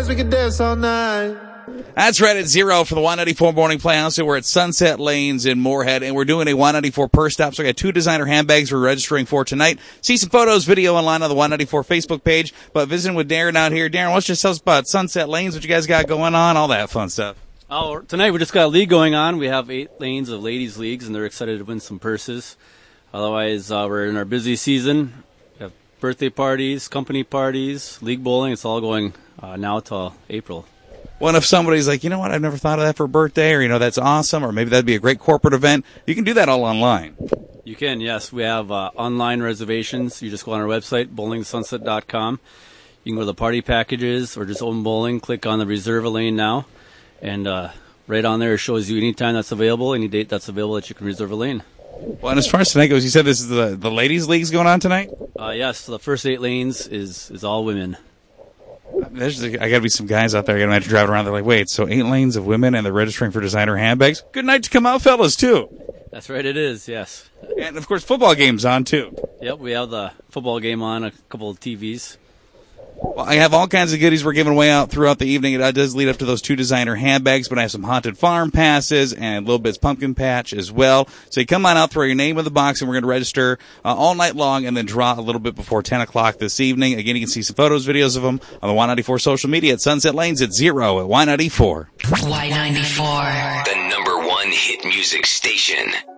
dance, we can dance all night. That's right at 0 for the Y94 Morning Playhouse. So we're at Sunset Lanes in Moorhead, and we're doing a Y94 purse stop. So I got 2 designer handbags we're registering for tonight. See some photos, video online on the Y94 Facebook page. But visiting with Darren out here. Darren, what's just tell us about Sunset Lanes, what you guys got going on, all that fun stuff. Oh, tonight we just got a league going on. We have 8 lanes of ladies' leagues, and they're excited to win some purses. Otherwise, we're in our busy season. We have birthday parties, company parties, league bowling. It's all going now till April. Well, if somebody's like, you know what, I've never thought of that for a birthday, or, that's awesome, or maybe that'd be a great corporate event, you can do that all online. You can, yes. We have online reservations. You just go on our website, bowlingsunset.com. You can go to the party packages or just open bowling, click on the reserve a lane now, and right on there it shows you any time that's available, any date that's available that you can reserve a lane. Well, and as far as tonight goes, you said this is the ladies' leagues going on tonight? Yes, so the first 8 lanes is all women. I got to be some guys out there going to have to drive around. They're like, wait, so 8 lanes of women and they're registering for designer handbags? Good night to come out, fellas, too. That's right, it is, yes. And, of course, football game's on, too. Yep, we have the football game on, a couple of TVs. Well, I have all kinds of goodies we're giving away out throughout the evening. It does lead up to those 2 designer handbags, but I have some Haunted Farm passes and Little Bit's Pumpkin Patch as well. So you come on out, throw your name in the box, and we're going to register all night long and then draw a little bit before 10 o'clock this evening. Again, you can see some photos, videos of them on the Y94 social media at Sunset Lanes at 0 at Y94. Y94. The #1 hit music station.